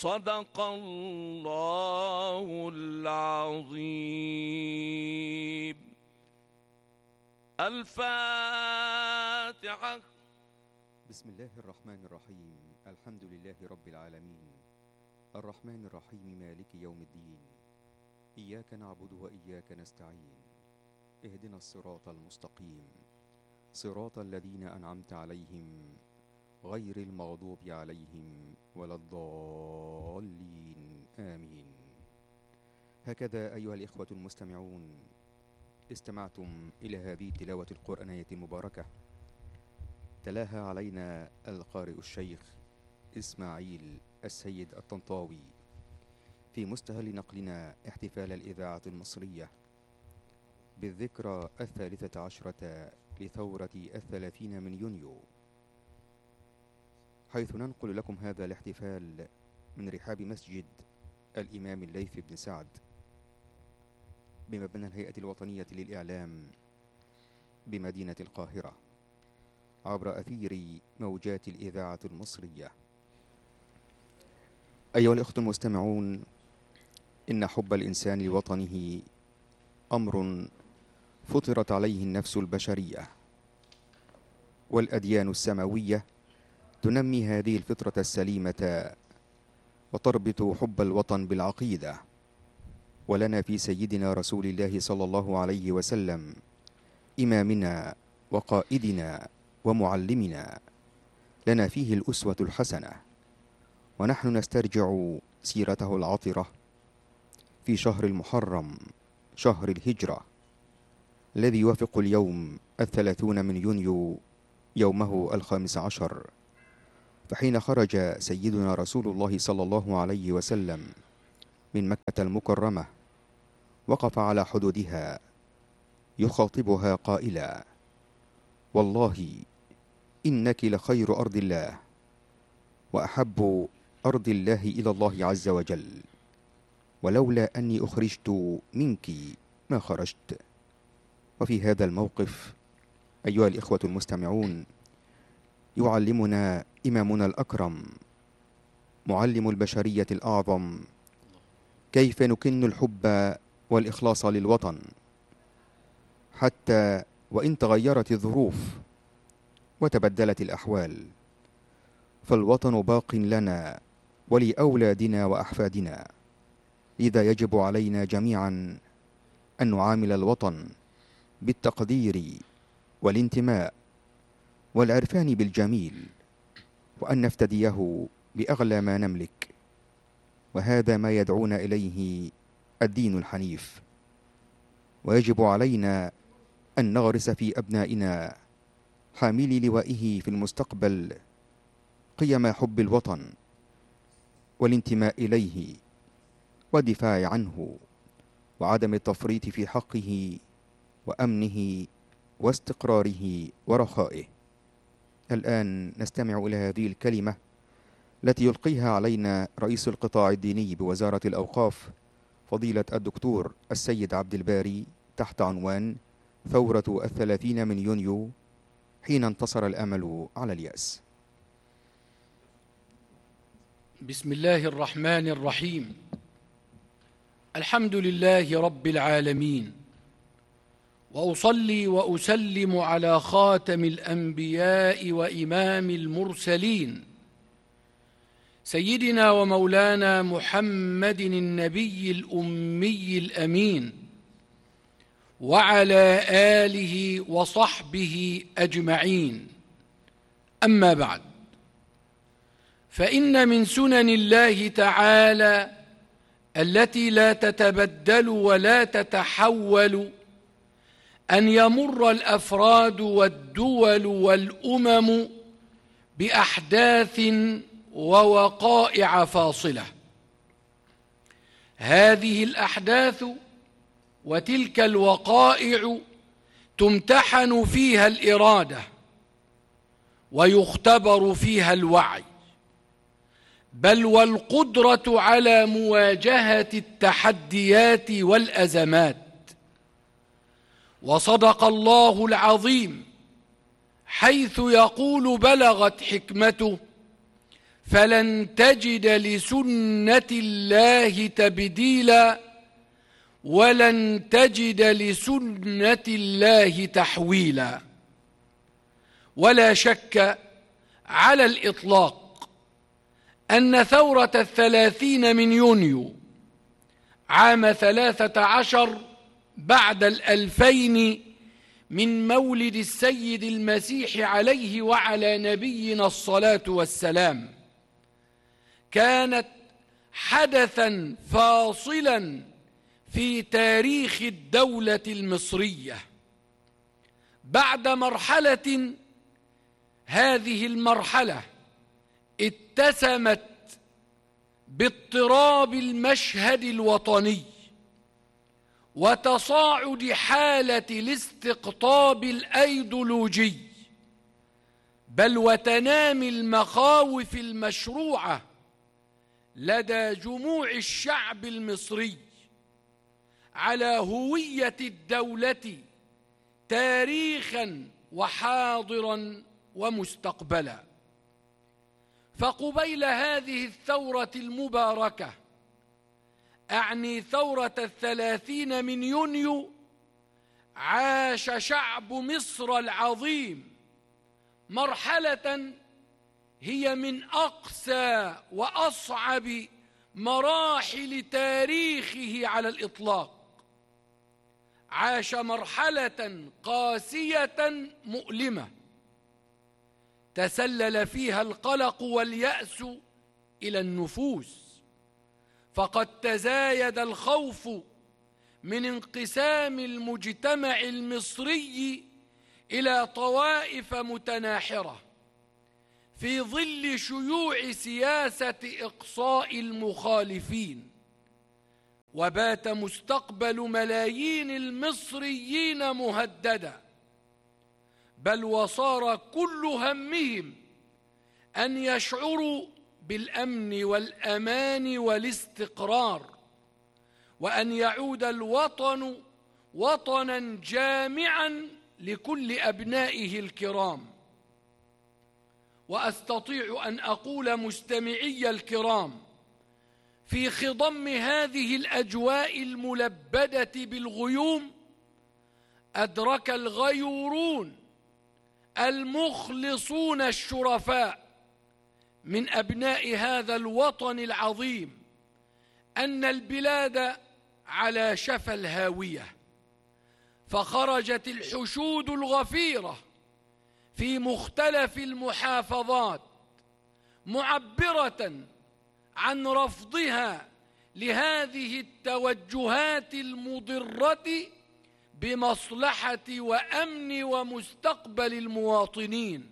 صدق الله العظيم. الفاتحة. بسم الله الرحمن الرحيم. الحمد لله رب العالمين، الرحمن الرحيم، مالك يوم الدين. إياك نعبد وإياك نستعين. اهدنا الصراط المستقيم، صراط الذين أنعمت عليهم غير المغضوب عليهم ولا الضالين، آمين. هكذا أيها الإخوة المستمعون، استمعتم إلى هذه التلاوة القرآنية المباركة، تلاها علينا القارئ الشيخ إسماعيل السيد الطنطاوي في مستهل نقلنا احتفال الإذاعة المصرية بالذكرى 13 لثورة 30 من يونيو، حيث ننقل لكم هذا الاحتفال من رحاب مسجد الإمام الليث بن سعد بمبنى الهيئة الوطنية للإعلام بمدينة القاهرة، عبر أثير موجات الإذاعة المصرية. أيها الإخوة المستمعون، إن حب الإنسان لوطنه أمر فطرت عليه النفس البشرية، والأديان السماوية تنمي هذه الفطرة السليمة وتربط حب الوطن بالعقيدة. ولنا في سيدنا رسول الله صلى الله عليه وسلم، إمامنا وقائدنا ومعلمنا، لنا فيه الأسوة الحسنة، ونحن نسترجع سيرته العطرة في شهر المحرم، شهر الهجرة، الذي يوافق اليوم 30 من يونيو يومه 15، فحين خرج سيدنا رسول الله صلى الله عليه وسلم من مكة المكرمة وقف على حدودها يخاطبها قائلا: والله إنك لخير أرض الله وأحب أرض الله إلى الله عز وجل، ولولا أني أخرجت منك ما خرجت. وفي هذا الموقف أيها الإخوة المستمعون، يعلمنا إمامنا الأكرم معلم البشرية الأعظم كيف نكن الحب والإخلاص للوطن، حتى وإن تغيرت الظروف وتبدلت الأحوال، فالوطن باق لنا ولأولادنا وأحفادنا. لذا يجب علينا جميعا أن نعامل الوطن بالتقدير والانتماء والعرفان بالجميل، وأن نفتديه بأغلى ما نملك، وهذا ما يدعونا إليه الدين الحنيف. ويجب علينا أن نغرس في أبنائنا حاملي لوائه في المستقبل قيم حب الوطن والانتماء إليه والدفاع عنه، وعدم التفريط في حقه وأمنه واستقراره ورخائه. الآن نستمع إلى هذه الكلمة التي يلقيها علينا رئيس القطاع الديني بوزارة الأوقاف، فضيلة الدكتور السيد عبد الباري، تحت عنوان ثورة 30 من يونيو، حين انتصر الأمل على اليأس. بسم الله الرحمن الرحيم. الحمد لله رب العالمين، وأصلي وأسلم على خاتم الأنبياء وإمام المرسلين، سيدنا ومولانا محمد النبي الأمي الأمين، وعلى آله وصحبه أجمعين. أما بعد، فإن من سنن الله تعالى التي لا تتبدل ولا تتحول أن يمر الأفراد والدول والأمم بأحداث ووقائع فاصلة. هذه الأحداث وتلك الوقائع تمتحن فيها الإرادة ويختبر فيها الوعي، بل والقدرة على مواجهة التحديات والأزمات. وصدق الله العظيم حيث يقول: بلغت حكمته فلن تجد لسنة الله تبديلا ولن تجد لسنة الله تحويلا. ولا شك على الإطلاق أن ثورة 30 من يونيو عام 13 بعد 2000 من مولد السيد المسيح عليه وعلى نبينا الصلاة والسلام كانت حدثا فاصلا في تاريخ الدولة المصرية. بعد مرحلة، هذه المرحلة اتسمت باضطراب المشهد الوطني وتصاعد حالة الاستقطاب الأيديولوجي، بل وتنامي المخاوف المشروعة لدى جموع الشعب المصري على هوية الدولة تاريخا وحاضرا ومستقبلا. فقبيل هذه الثورة المباركة، أعني ثورة 30 من يونيو، عاش شعب مصر العظيم مرحلة هي من أقسى وأصعب مراحل تاريخه على الإطلاق. عاش مرحلة قاسية مؤلمة تسلل فيها القلق واليأس إلى النفوس، فقد تزايد الخوف من انقسام المجتمع المصري إلى طوائف متناحرة في ظل شيوع سياسة إقصاء المخالفين، وبات مستقبل ملايين المصريين مهددا، بل وصار كل همهم أن يشعروا بالأمن والأمان والاستقرار، وأن يعود الوطن وطنا جامعا لكل أبنائه الكرام. وأستطيع أن أقول مستمعي الكرام، في خضم هذه الأجواء الملبدة بالغيوم أدرك الغيورون المخلصون الشرفاء من أبناء هذا الوطن العظيم أن البلاد على شفا الهاوية، فخرجت الحشود الغفيرة في مختلف المحافظات معبرة عن رفضها لهذه التوجهات المضرة بمصلحة وأمن ومستقبل المواطنين،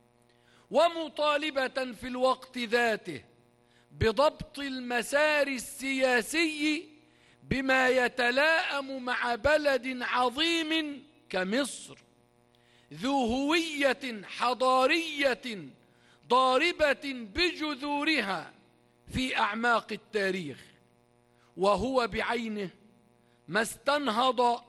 ومطالبة في الوقت ذاته بضبط المسار السياسي بما يتلائم مع بلد عظيم كمصر ذو هوية حضارية ضاربة بجذورها في أعماق التاريخ، وهو بعينه ما استنهض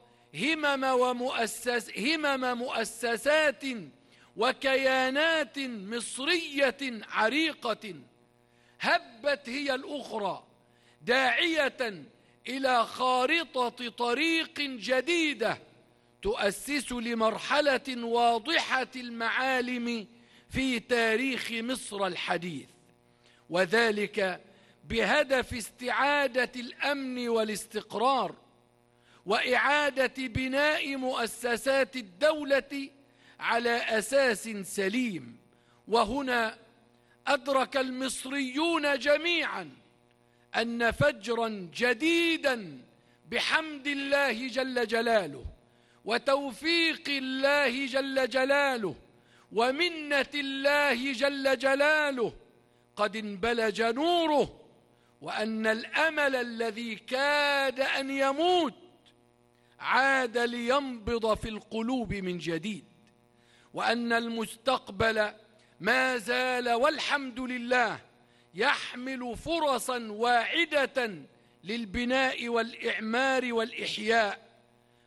همم مؤسسات وكيانات مصرية عريقة هبت هي الأخرى داعية إلى خارطة طريق جديدة تؤسس لمرحلة واضحة المعالم في تاريخ مصر الحديث، وذلك بهدف استعادة الأمن والاستقرار وإعادة بناء مؤسسات الدولة على أساس سليم. وهنا أدرك المصريون جميعا أن فجرا جديدا بحمد الله جل جلاله وتوفيق الله جل جلاله ومنة الله جل جلاله قد انبلج نوره، وأن الأمل الذي كاد أن يموت عاد لينبض في القلوب من جديد، وأن المستقبل ما زال والحمد لله يحمل فرصا واعدة للبناء والإعمار والإحياء،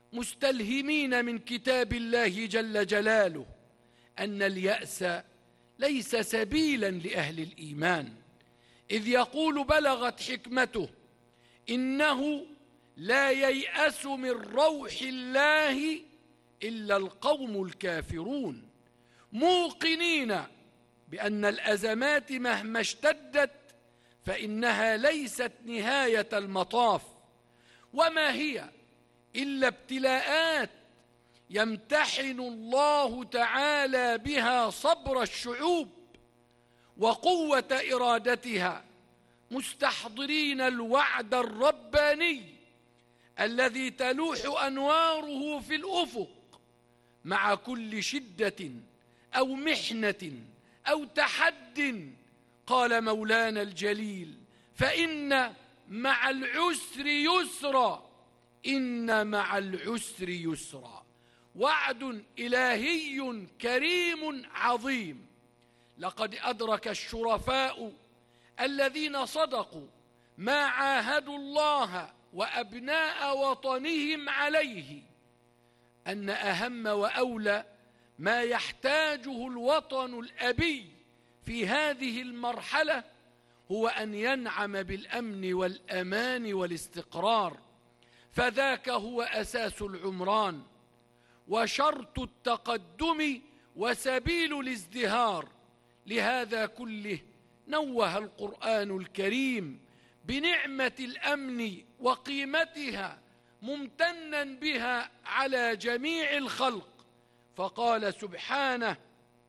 مستلهمين من كتاب الله جل جلاله أن اليأس ليس سبيلا لأهل الإيمان، إذ يقول بلغت حكمته: إنه لا ييأس من روح الله إلا القوم الكافرون، موقنين بأن الأزمات مهما اشتدت فإنها ليست نهاية المطاف، وما هي إلا ابتلاءات يمتحن الله تعالى بها صبر الشعوب وقوة إرادتها، مستحضرين الوعد الرباني الذي تلوح أنواره في الأفق مع كل شدة أو محنة أو تحد. قال مولانا الجليل: فإن مع العسر يسرا، إن مع العسر يسرا. وعد إلهي كريم عظيم. لقد أدرك الشرفاء الذين صدقوا ما عاهدوا الله وأبناء وطنهم عليه أن أهم وأولى ما يحتاجه الوطن الأبي في هذه المرحلة هو أن ينعم بالأمن والأمان والاستقرار، فذاك هو أساس العمران وشرط التقدم وسبيل الازدهار. لهذا كله نوه القرآن الكريم بنعمة الأمن وقيمتها، ممتنا بها على جميع الخلق، فقال سبحانه: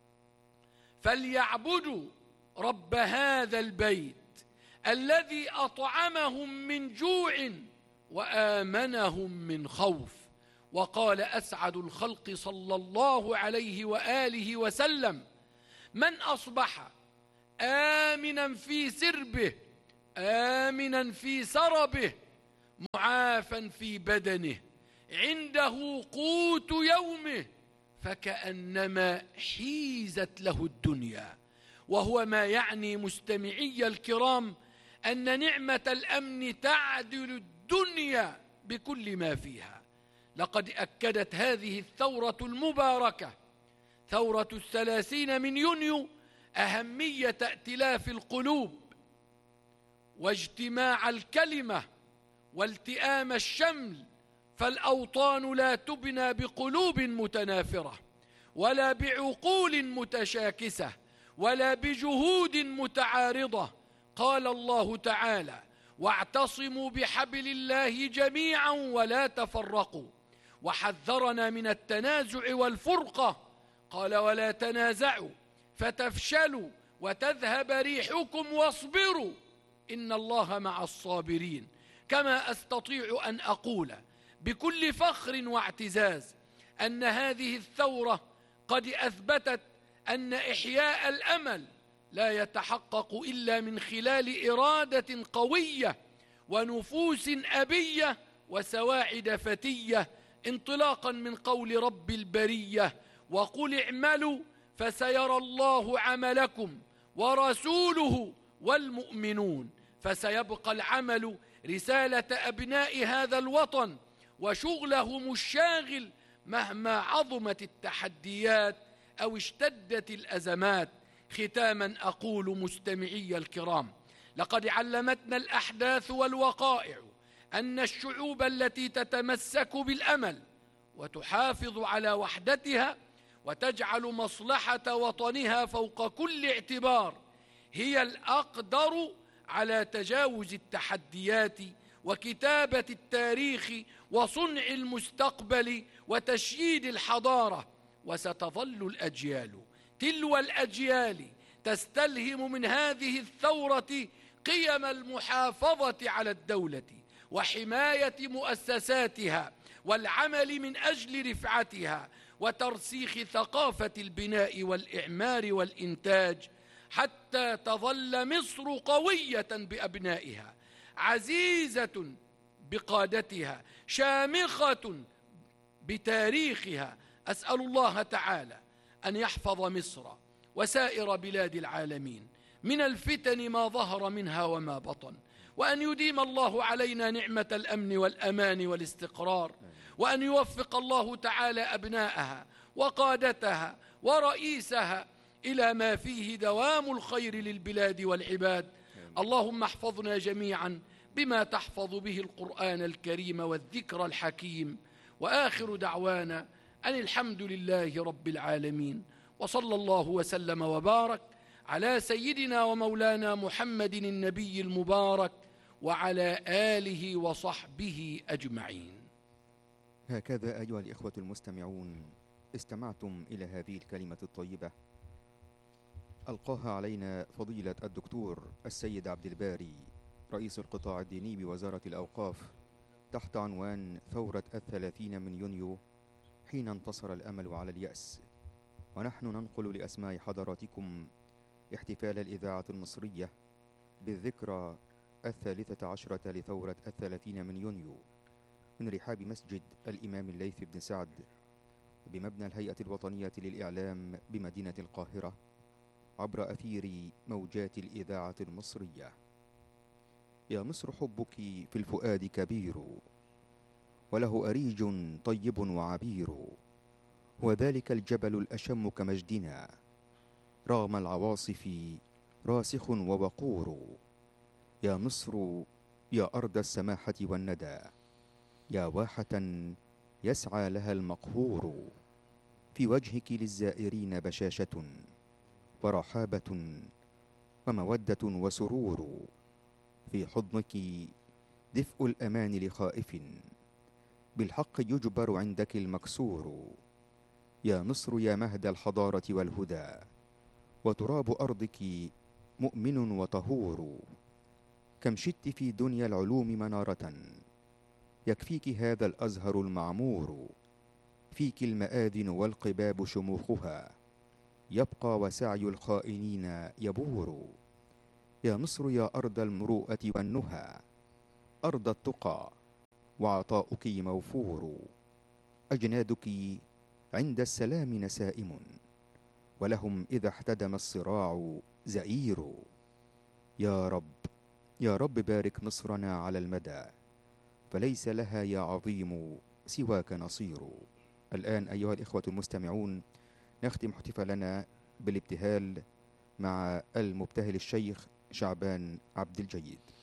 فليعبدوا رب هذا البيت الذي أطعمهم من جوع وآمنهم من خوف. وقال أسعد الخلق صلى الله عليه وآله وسلم: من أصبح آمنا في سربه آمنا في سربه معافا في بدنه عنده قوت يومه فكأنما حيزت له الدنيا. وهو ما يعني مستمعي الكرام أن نعمة الأمن تعدل الدنيا بكل ما فيها. لقد أكدت هذه الثورة المباركة، ثورة 30 من يونيو، أهمية ائتلاف القلوب واجتماع الكلمة والتئام الشمل، فالأوطان لا تبنى بقلوب متنافرة ولا بعقول متشاكسة ولا بجهود متعارضة. قال الله تعالى: واعتصموا بحبل الله جميعا ولا تفرقوا، وحذرنا من التنازع والفرقة. قال: ولا تنازعوا فتفشلوا وتذهب ريحكم واصبروا إن الله مع الصابرين. كما أستطيع أن أقول بكل فخر واعتزاز أن هذه الثورة قد أثبتت أن إحياء الأمل لا يتحقق إلا من خلال إرادة قوية ونفوس أبية وسواعد فتية، انطلاقا من قول رب البرية: وقل اعملوا فسيرى الله عملكم ورسوله والمؤمنون. فسيبقى العمل رسالة أبناء هذا الوطن وشغلهم الشاغل مهما عظمت التحديات أو اشتدت الأزمات. ختاما أقول مستمعي الكرام: لقد علمتنا الأحداث والوقائع أن الشعوب التي تتمسك بالأمل وتحافظ على وحدتها وتجعل مصلحة وطنها فوق كل اعتبار هي الأقدر على تجاوز التحديات وكتابة التاريخ وصنع المستقبل وتشييد الحضارة. وستظل الأجيال تلو الأجيال تستلهم من هذه الثورة قيم المحافظة على الدولة وحماية مؤسساتها والعمل من أجل رفعتها وترسيخ ثقافة البناء والإعمار والإنتاج، حتى تظل مصر قوية بأبنائها، عزيزة بقادتها، شامخة بتاريخها. أسأل الله تعالى أن يحفظ مصر وسائر بلاد العالمين من الفتن ما ظهر منها وما بطن، وأن يديم الله علينا نعمة الأمن والأمان والاستقرار، وأن يوفق الله تعالى أبناءها وقادتها ورئيسها إلى ما فيه دوام الخير للبلاد والعباد. اللهم احفظنا جميعا بما تحفظ به القرآن الكريم والذكر الحكيم. وآخر دعوانا أن الحمد لله رب العالمين، وصلى الله وسلم وبارك على سيدنا ومولانا محمد النبي المبارك وعلى آله وصحبه أجمعين. هكذا أيها الإخوة المستمعون استمعتم إلى هذه الكلمة الطيبة ألقاها علينا فضيلة الدكتور السيد عبد الباري رئيس القطاع الديني بوزارة الأوقاف تحت عنوان ثورة 30 من يونيو حين انتصر الأمل على اليأس. ونحن ننقل لأسماع حضراتكم احتفال الإذاعة المصرية بالذكرى 13 لثورة 30 من يونيو من رحاب مسجد الإمام الليث بن سعد بمبنى الهيئة الوطنية للإعلام بمدينة القاهرة عبر أثير موجات الإذاعة المصرية. يا مصر حبك في الفؤاد كبير، وله أريج طيب وعبير، وذلك الجبل الأشم كمجدنا رغم العواصف راسخ ووقور. يا مصر يا أرض السماحة والندى، يا واحة يسعى لها المقهور، في وجهك للزائرين بشاشة ورحابة ومودة وسرور، في حضنك دفء الأمان لخائف، بالحق يجبر عندك المكسور. يا مصر يا مهد الحضارة والهدى، وتراب أرضك مؤمن وطهور، كم شدت في دنيا العلوم منارة، يكفيك هذا الأزهر المعمور، فيك المآذن والقباب شموخها، يبقى وسعي الخائنين يبور. يا مصر يا أرض المروءة والنهى، أرض التقى وعطاؤك موفور، أجنادك عند السلام نسائم، ولهم إذا احتدم الصراع زئير. يا رب يا رب بارك مصرنا على المدى، فليس لها يا عظيم سواك نصير. الآن أيها الإخوة المستمعون نختم احتفالنا بالابتهال مع المبتهل الشيخ شعبان عبد الجيد.